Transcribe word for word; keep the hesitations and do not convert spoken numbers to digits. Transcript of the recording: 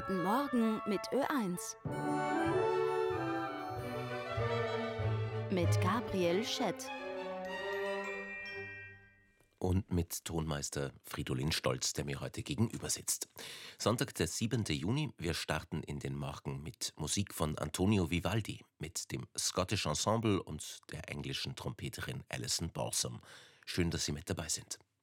Guten Morgen mit Ö eins. Mit Gabriel Schett. Und mit Tonmeister Fridolin Stolz, der mir heute gegenüber sitzt. Sonntag, der siebente Juni. Wir starten in den Morgen mit Musik von Antonio Vivaldi, mit dem Scottish Ensemble und der englischen Trompeterin Alison Balsom. Schön, dass Sie mit dabei sind.